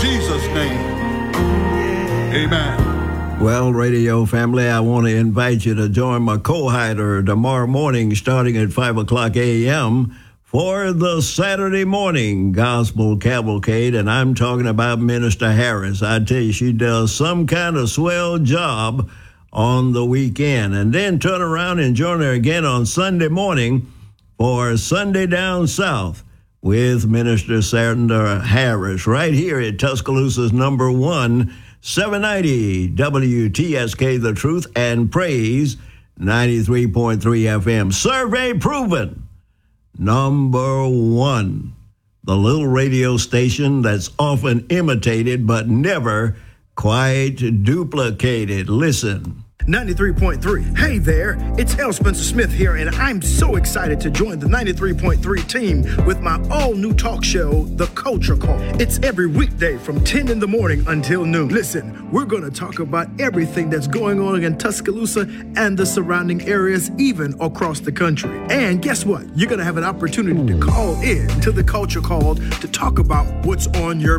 Jesus' name. Amen. Well, radio family, I want to invite you to join my co-hider tomorrow morning starting at 5 o'clock a.m. for the Saturday morning gospel cavalcade, and I'm talking about Minister Harris. I tell you, she does some kind of swell job on the weekend, and then turn around and join her again on Sunday morning for Sunday Down South with Minister Sandra Harris right here at Tuscaloosa's number one, 790 WTSK, The Truth and Praise, 93.3 FM. Survey proven. Number one, the little radio station that's often imitated but never quite duplicated. Listen. 93.3. Hey there, it's L. Spencer Smith here, and I'm so excited to join the 93.3 team with my all-new talk show, The Culture Call. It's every weekday from 10 in the morning until noon. Listen, we're going to talk about everything that's going on in Tuscaloosa and the surrounding areas, even across the country. And guess what? You're going to have an opportunity to call in to The Culture Call to talk about what's on your